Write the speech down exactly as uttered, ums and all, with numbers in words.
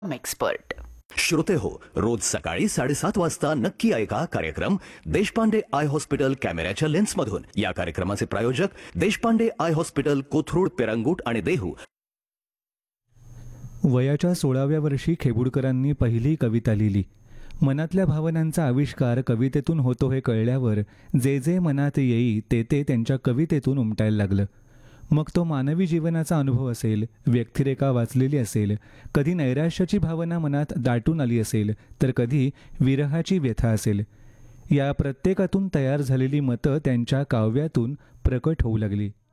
Expert. श्रोते हो, रोज सकाळी साडेसात वाजता नक्की ऐका कार्यक्रम देशपांडे आय हॉस्पिटल कॅमेऱ्याच्या लेन्समधून. या कार्यक्रमाचे प्रायोजक देशपांडे आय हॉस्पिटल, कोथरूड, पेरंगूट आणि देहू. वयाच्या सोळाव्या वर्षी खेबुडकरांनी पहिली कविता लिहिली. मनातल्या भावनांचा आविष्कार कवितेतून होतो हे कळल्यावर जे जे मनात येई ते ते त्यांच्या कवितेतून उमटायला लागलं. मग तो मानवी जीवनाचा अनुभव असेल, व्यक्तिरेखा वाचलेली असेल, कधी नैराश्याची भावना मनात दाटून आली असेल, तर कधी विरहाची व्यथा असेल. या प्रत्येकातून तयार झालेली मतं त्यांच्या काव्यातून प्रकट होऊ लागली.